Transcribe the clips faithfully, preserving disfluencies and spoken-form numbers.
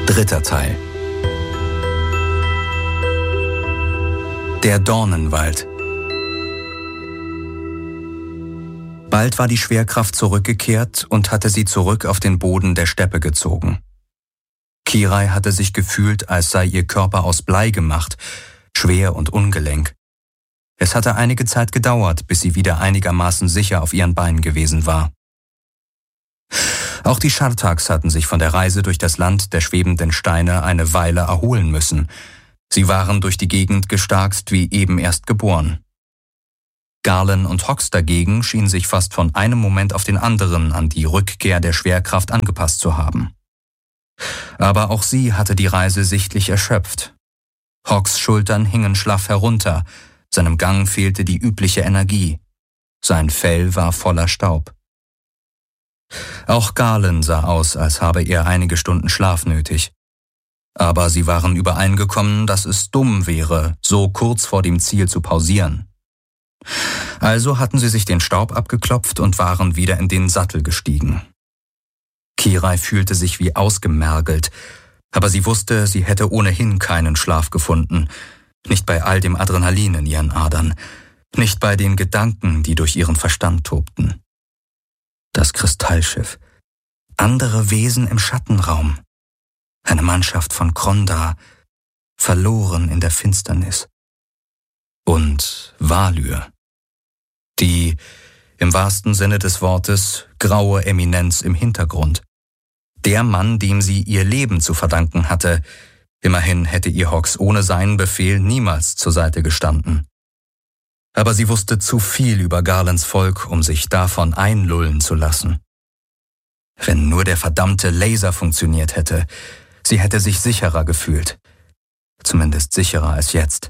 Dritter Teil. Der Dornenwald. Bald war die Schwerkraft zurückgekehrt und hatte sie zurück auf den Boden der Steppe gezogen. Kirai hatte sich gefühlt, als sei ihr Körper aus Blei gemacht, schwer und ungelenk. Es hatte einige Zeit gedauert, bis sie wieder einigermaßen sicher auf ihren Beinen gewesen war. Auch die Schartaks hatten sich von der Reise durch das Land der schwebenden Steine eine Weile erholen müssen. Sie waren durch die Gegend gestarkst wie eben erst geboren. Garland und Hox dagegen schienen sich fast von einem Moment auf den anderen an die Rückkehr der Schwerkraft angepasst zu haben. Aber auch sie hatte die Reise sichtlich erschöpft. Hox' Schultern hingen schlaff herunter, seinem Gang fehlte die übliche Energie. Sein Fell war voller Staub. Auch Garland sah aus, als habe er einige Stunden Schlaf nötig. Aber sie waren übereingekommen, dass es dumm wäre, so kurz vor dem Ziel zu pausieren. Also hatten sie sich den Staub abgeklopft und waren wieder in den Sattel gestiegen. Kirai fühlte sich wie ausgemergelt, aber sie wusste, sie hätte ohnehin keinen Schlaf gefunden, nicht bei all dem Adrenalin in ihren Adern, nicht bei den Gedanken, die durch ihren Verstand tobten. Das Kristallschiff, andere Wesen im Schattenraum, eine Mannschaft von Kronda, verloren in der Finsternis. Und Valyr, die, im wahrsten Sinne des Wortes, graue Eminenz im Hintergrund. Der Mann, dem sie ihr Leben zu verdanken hatte, immerhin hätte ihr Hox ohne seinen Befehl niemals zur Seite gestanden. Aber sie wusste zu viel über Garlands Volk, um sich davon einlullen zu lassen. Wenn nur der verdammte Laser funktioniert hätte, sie hätte sich sicherer gefühlt. Zumindest sicherer als jetzt.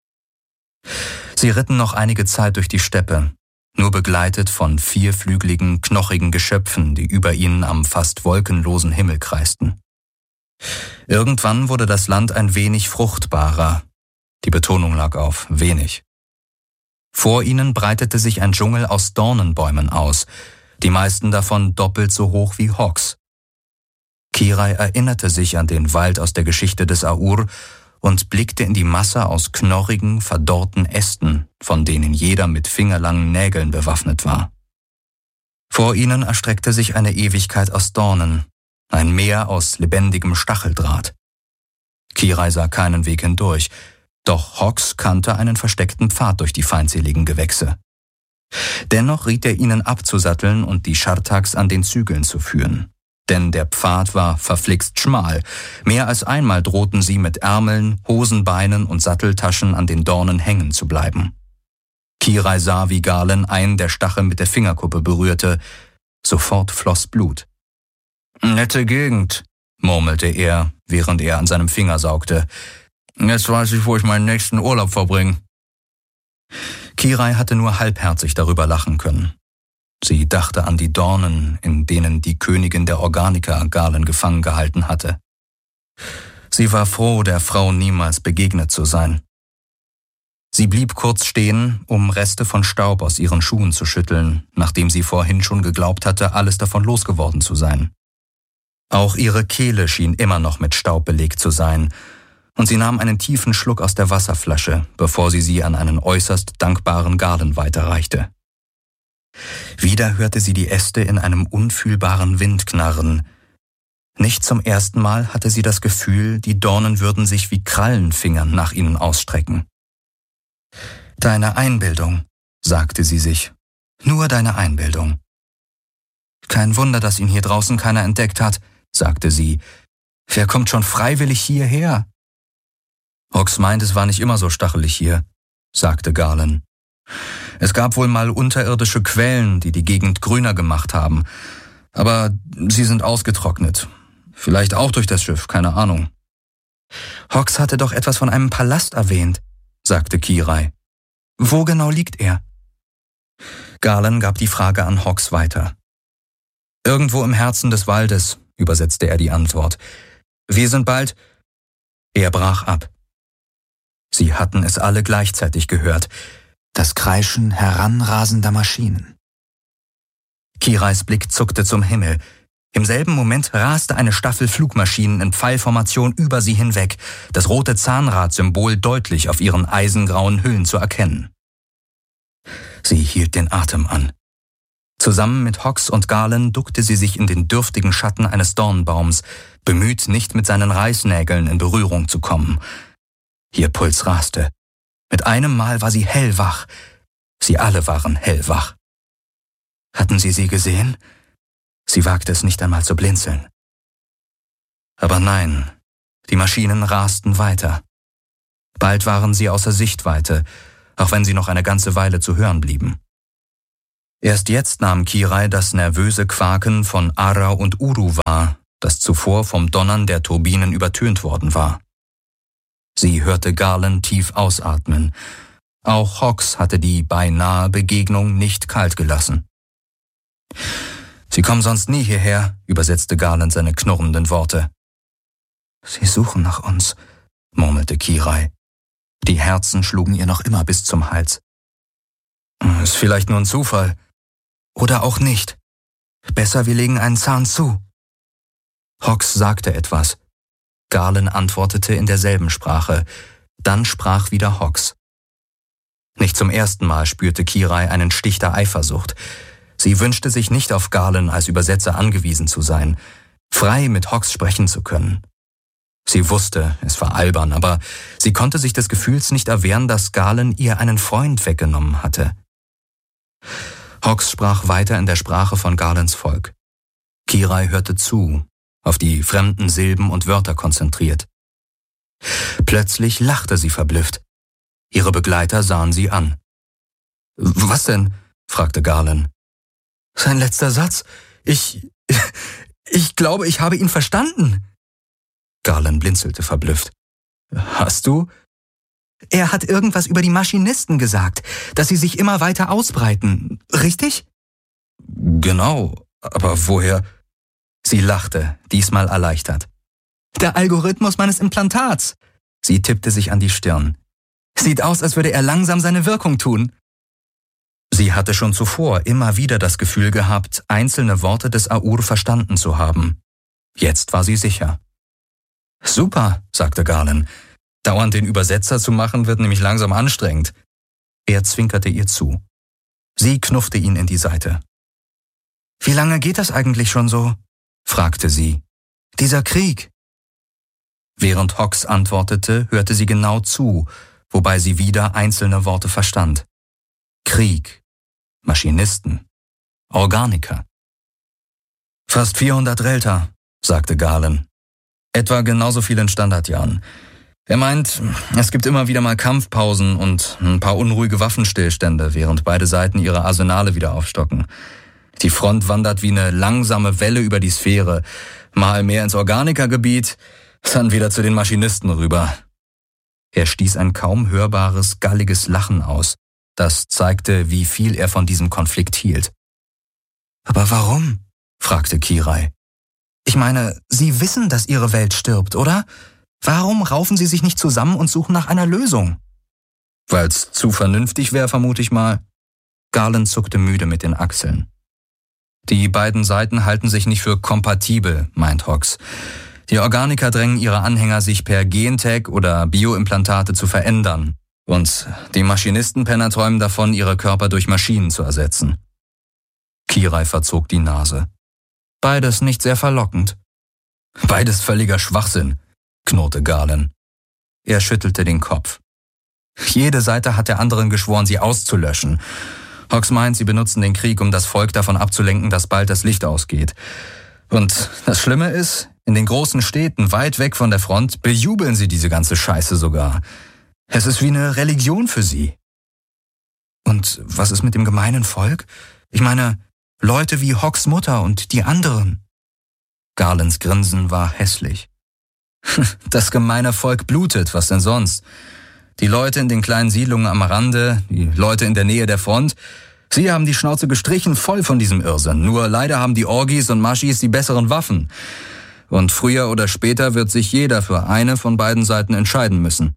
Sie ritten noch einige Zeit durch die Steppe, nur begleitet von vierflügeligen, knochigen Geschöpfen, die über ihnen am fast wolkenlosen Himmel kreisten. Irgendwann wurde das Land ein wenig fruchtbarer. Die Betonung lag auf wenig. Vor ihnen breitete sich ein Dschungel aus Dornenbäumen aus, die meisten davon doppelt so hoch wie Hox. Kirai erinnerte sich an den Wald aus der Geschichte des Aur und blickte in die Masse aus knorrigen, verdorrten Ästen, von denen jeder mit fingerlangen Nägeln bewaffnet war. Vor ihnen erstreckte sich eine Ewigkeit aus Dornen, ein Meer aus lebendigem Stacheldraht. Kirai sah keinen Weg hindurch, doch Hox kannte einen versteckten Pfad durch die feindseligen Gewächse. Dennoch riet er ihnen abzusatteln und die Schartaks an den Zügeln zu führen. Denn der Pfad war verflixt schmal. Mehr als einmal drohten sie mit Ärmeln, Hosenbeinen und Satteltaschen an den Dornen hängen zu bleiben. Kirai sah, wie Garland einen der Stachel mit der Fingerkuppe berührte. Sofort floss Blut. »Nette Gegend«, murmelte er, während er an seinem Finger saugte. »Jetzt weiß ich, wo ich meinen nächsten Urlaub verbringe.« Kirai hatte nur halbherzig darüber lachen können. Sie dachte an die Dornen, in denen die Königin der Organiker Garland gefangen gehalten hatte. Sie war froh, der Frau niemals begegnet zu sein. Sie blieb kurz stehen, um Reste von Staub aus ihren Schuhen zu schütteln, nachdem sie vorhin schon geglaubt hatte, alles davon losgeworden zu sein. Auch ihre Kehle schien immer noch mit Staub belegt zu sein, und sie nahm einen tiefen Schluck aus der Wasserflasche, bevor sie sie an einen äußerst dankbaren Garland weiterreichte. Wieder hörte sie die Äste in einem unfühlbaren Wind knarren. Nicht zum ersten Mal hatte sie das Gefühl, die Dornen würden sich wie Krallenfingern nach ihnen ausstrecken. »Deine Einbildung«, sagte sie sich. »Nur deine Einbildung.« »Kein Wunder, dass ihn hier draußen keiner entdeckt hat«, sagte sie. »Wer kommt schon freiwillig hierher?« »Hox meint, es war nicht immer so stachelig hier«, sagte Garland. »Es gab wohl mal unterirdische Quellen, die die Gegend grüner gemacht haben. Aber sie sind ausgetrocknet. Vielleicht auch durch das Schiff, keine Ahnung.« »Hox hatte doch etwas von einem Palast erwähnt«, sagte Kirai. »Wo genau liegt er?« Garland gab die Frage an Hox weiter. »Irgendwo im Herzen des Waldes«, übersetzte er die Antwort. »Wir sind bald...« Er brach ab. Sie hatten es alle gleichzeitig gehört. Das Kreischen heranrasender Maschinen. Kirais Blick zuckte zum Himmel. Im selben Moment raste eine Staffel Flugmaschinen in Pfeilformation über sie hinweg, das rote Zahnradsymbol deutlich auf ihren eisengrauen Hüllen zu erkennen. Sie hielt den Atem an. Zusammen mit Hawks und Garland duckte sie sich in den dürftigen Schatten eines Dornbaums, bemüht, nicht mit seinen Reißnägeln in Berührung zu kommen. Ihr Puls raste. Mit einem Mal war sie hellwach. Sie alle waren hellwach. Hatten sie sie gesehen? Sie wagte es nicht einmal zu blinzeln. Aber nein, die Maschinen rasten weiter. Bald waren sie außer Sichtweite, auch wenn sie noch eine ganze Weile zu hören blieben. Erst jetzt nahm Kirai das nervöse Quaken von Ara und Uru wahr, das zuvor vom Donnern der Turbinen übertönt worden war. Sie hörte Garland tief ausatmen. Auch Hawks hatte die beinahe Begegnung nicht kalt gelassen. »Sie kommen sonst nie hierher«, übersetzte Garland seine knurrenden Worte. »Sie suchen nach uns«, murmelte Kirai. Die Herzen schlugen ihr noch immer bis zum Hals. »Ist vielleicht nur ein Zufall. Oder auch nicht. Besser, wir legen einen Zahn zu.« Hawks sagte etwas. Garland antwortete in derselben Sprache. Dann sprach wieder Hawks. Nicht zum ersten Mal spürte Kirai einen Stich der Eifersucht. Sie wünschte sich nicht auf Garland als Übersetzer angewiesen zu sein, frei mit Hawks sprechen zu können. Sie wusste, es war albern, aber sie konnte sich des Gefühls nicht erwehren, dass Garland ihr einen Freund weggenommen hatte. Hawks sprach weiter in der Sprache von Garlands Volk. Kirai hörte zu, auf die fremden Silben und Wörter konzentriert. Plötzlich lachte sie verblüfft. Ihre Begleiter sahen sie an. »Was denn?« fragte Garland. »Sein letzter Satz. Ich... ich glaube, ich habe ihn verstanden.« Garland blinzelte verblüfft. »Hast du?« »Er hat irgendwas über die Maschinisten gesagt, dass sie sich immer weiter ausbreiten. Richtig?« »Genau, aber woher?« Sie lachte, diesmal erleichtert. »Der Algorithmus meines Implantats.« Sie tippte sich an die Stirn. »Sieht aus, als würde er langsam seine Wirkung tun.« Sie hatte schon zuvor immer wieder das Gefühl gehabt, einzelne Worte des Aur verstanden zu haben. Jetzt war sie sicher. »Super«, sagte Garland. »Dauernd den Übersetzer zu machen, wird nämlich langsam anstrengend.« Er zwinkerte ihr zu. Sie knuffte ihn in die Seite. »Wie lange geht das eigentlich schon so?« fragte sie. »Dieser Krieg?« Während Hawks antwortete, hörte sie genau zu, wobei sie wieder einzelne Worte verstand. Krieg, Maschinisten, Organiker. »Fast vierhundert Relta«, sagte Garland. »Etwa genauso viel in Standardjahren. Er meint, es gibt immer wieder mal Kampfpausen und ein paar unruhige Waffenstillstände, während beide Seiten ihre Arsenale wieder aufstocken. Die Front wandert wie eine langsame Welle über die Sphäre, mal mehr ins Organikergebiet, dann wieder zu den Maschinisten rüber.« Er stieß ein kaum hörbares, galliges Lachen aus, das zeigte, wie viel er von diesem Konflikt hielt. »Aber warum?« fragte Kirai. »Ich meine, Sie wissen, dass Ihre Welt stirbt, oder? Warum raufen Sie sich nicht zusammen und suchen nach einer Lösung?« »Weil's zu vernünftig wäre, vermute ich mal.« Garland zuckte müde mit den Achseln. »Die beiden Seiten halten sich nicht für kompatibel«, meint Hawks. »Die Organiker drängen ihre Anhänger, sich per Gentech oder Bioimplantate zu verändern. Und die Maschinistenpenner träumen davon, ihre Körper durch Maschinen zu ersetzen.« Kirai verzog die Nase. »Beides nicht sehr verlockend.« »Beides völliger Schwachsinn«, knurrte Garland. Er schüttelte den Kopf. »Jede Seite hat der anderen geschworen, sie auszulöschen. Hawks meint, sie benutzen den Krieg, um das Volk davon abzulenken, dass bald das Licht ausgeht. Und das Schlimme ist, in den großen Städten, weit weg von der Front, bejubeln sie diese ganze Scheiße sogar. Es ist wie eine Religion für sie.« »Und was ist mit dem gemeinen Volk? Ich meine, Leute wie Hawks Mutter und die anderen.« Garlands Grinsen war hässlich. »Das gemeine Volk blutet, was denn sonst? Die Leute in den kleinen Siedlungen am Rande, die Leute in der Nähe der Front, sie haben die Schnauze gestrichen voll von diesem Irrsinn. Nur leider haben die Orgis und Maschis die besseren Waffen. Und früher oder später wird sich jeder für eine von beiden Seiten entscheiden müssen.«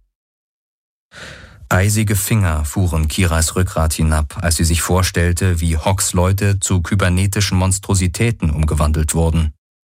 Eisige Finger fuhren Kirais Rückgrat hinab, als sie sich vorstellte, wie Hawks Leute zu kybernetischen Monstrositäten umgewandelt wurden.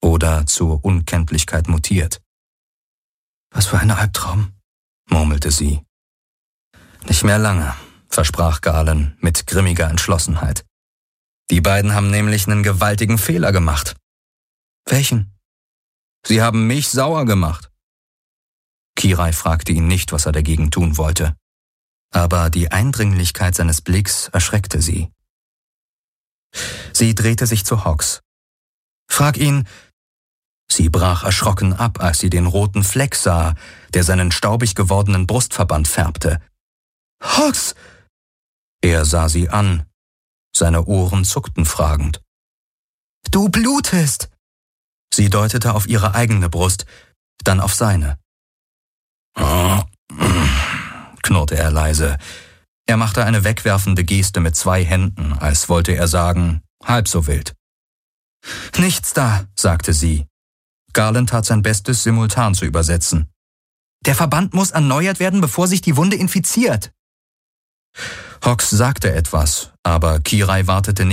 oder zur Unkenntlichkeit mutiert. »Was für ein Albtraum«, murmelte sie. »Nicht mehr lange«, versprach Galen mit grimmiger Entschlossenheit. »Die beiden haben nämlich einen gewaltigen Fehler gemacht.« »Welchen?« »Sie haben mich sauer gemacht.« Kirai fragte ihn nicht, was er dagegen tun wollte. Aber die Eindringlichkeit seines Blicks erschreckte sie. Sie drehte sich zu Hawks. »Frag ihn...« Sie brach erschrocken ab, als sie den roten Fleck sah, der seinen staubig gewordenen Brustverband färbte. »Hawks!« Er sah sie an. Seine Ohren zuckten fragend. »Du blutest!« Sie deutete auf ihre eigene Brust, dann auf seine. »Oh«, knurrte er leise. Er machte eine wegwerfende Geste mit zwei Händen, als wollte er sagen, halb so wild. »Nichts da«, sagte sie. Galen tat sein Bestes, simultan zu übersetzen. »Der Verband muss erneuert werden, bevor sich die Wunde infiziert.« Hawks sagte etwas, aber Kirai wartete nicht.